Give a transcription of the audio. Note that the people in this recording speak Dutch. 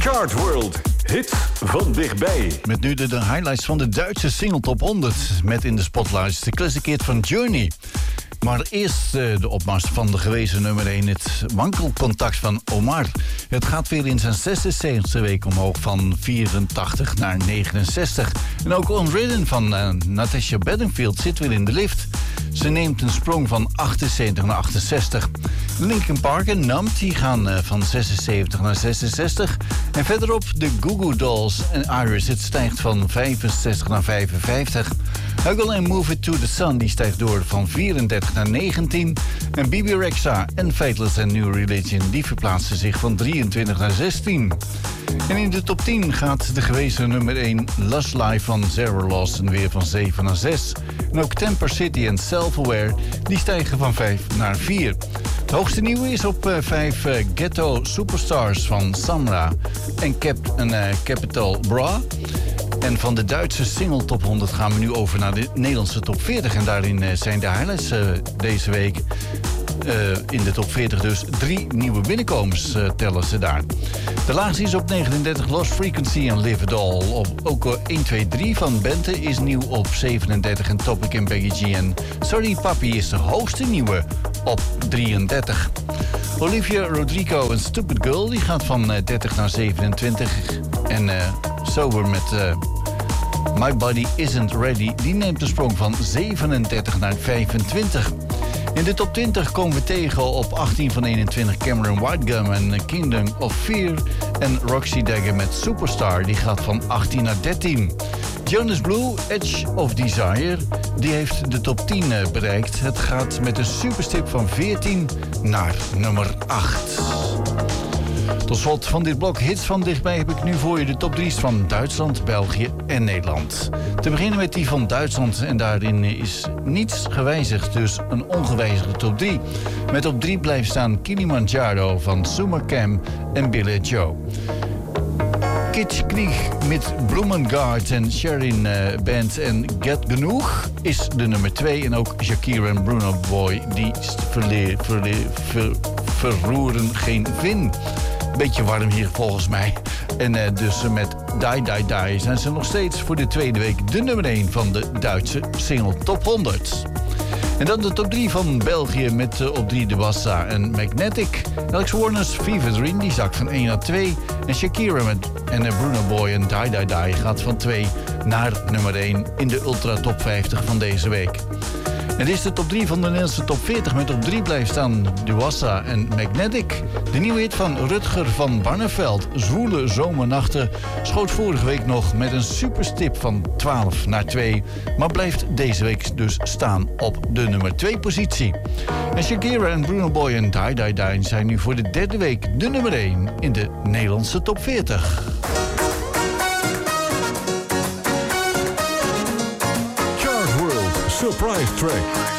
Chart World, hits van dichtbij. Met nu de highlights van de Duitse single top 100. Met in de spotlights de classic hit van Journey. Maar eerst de opmars van de gewezen nummer 1, het wankelcontact van Omar. Het gaat weer in zijn 76e week omhoog van 84 naar 69. En ook Unwritten van Natasha Bedingfield zit weer in de lift. Ze neemt een sprong van 78 naar 68. Linkin Park en Numb die gaan van 76 naar 66. En verderop de Goo Goo Dolls en Iris. Het stijgt van 65 naar 55. Huggle en Move It to the Sun die stijgt door van 34 naar 19. En Bibi Rexha en Faithless and New Religion die verplaatsen zich van 23 naar 16. En in de top 10 gaat de gewezen nummer 1 Lush Life van Zara Lawson weer van 7 naar 6. En ook Temper City en Self-Aware die stijgen van 5 naar 4. Het hoogste nieuwe is op 5 Ghetto Superstars van Samra en Capital Bra. En van de Duitse single top 100 gaan we nu over naar de Nederlandse top 40. En daarin zijn de highlights deze week in de top 40 dus 3 nieuwe binnenkomers tellen ze daar. De laagste is op 39 Lost Frequency en Live It All. Ook 1, 2, 3 van Bente is nieuw op 37 en Topic en Becky G. En Sorry Papi is de hoogste nieuwe op 33. Olivia Rodrigo en Stupid Girl die gaat van 30 naar 27. En Sober met My Body Isn't Ready die neemt de sprong van 37 naar 25. In de top 20 komen we tegen op 18 van 21 Cameron Whitegum en Kingdom of Fear. En Roxy Dagger met Superstar, die gaat van 18 naar 13. Jonas Blue, Edge of Desire, die heeft de top 10 bereikt. Het gaat met een superstip van 14 naar nummer 8. Tot slot van dit blok hits van dichtbij heb ik nu voor je de top 3's van Duitsland, België en Nederland. Te beginnen met die van Duitsland en daarin is niets gewijzigd, dus een ongewijzigde top 3. Met op 3 blijft staan Kilimanjaro van Summercam en Billy Joe. Kitsch Krieg met Blumengard en Sherin Band en Get Genoeg is de nummer 2. En ook Shakira en Bruno Boy die verroeren geen vin. Beetje warm hier volgens mij. En dus met Die Die Die zijn ze nog steeds voor de tweede week de nummer 1 van de Duitse single top 100. En dan de top 3 van België met op 3 de Wassa en Magnetic. Alex Warner's Fever Dream die zakt van 1 naar 2. En Shakira en Bruno Boy en Die Die Die gaat van 2 naar nummer 1 in de Ultra Top 50 van deze week. En dit is de top 3 van de Nederlandse top 40 met op 3 blijft staan de Wassa en Magnetic. De nieuwe hit van Rutger van Barneveld, Zwoele Zomernachten, schoot vorige week nog met een superstip van 12 naar 2. Maar blijft deze week dus staan op de nummer 2 positie. En Shakira en Bruno Boy en Die Die Die zijn nu voor de derde week de nummer 1 in de Nederlandse top 40. Chart World Surprise Track.